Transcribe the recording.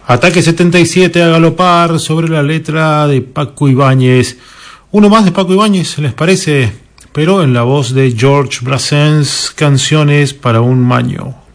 Ataque 77 a galopar sobre la letra de Paco Ibáñez. Uno más de Paco Ibáñez, ¿les parece? Pero en la voz de George Brassens, Canciones para un Maño.